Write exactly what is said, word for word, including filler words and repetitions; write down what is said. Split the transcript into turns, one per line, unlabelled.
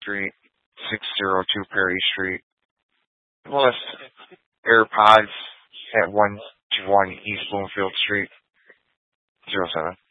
Street, six oh two Perry Street. Plus AirPods at one twenty-one East Bloomfield Street, zero seven.